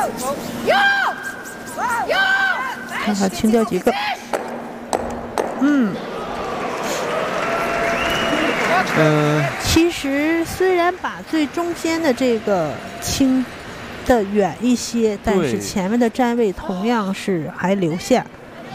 看看清掉几个。其实虽然把最中间的这个清的远一些，但是前面的站位同样是还留下。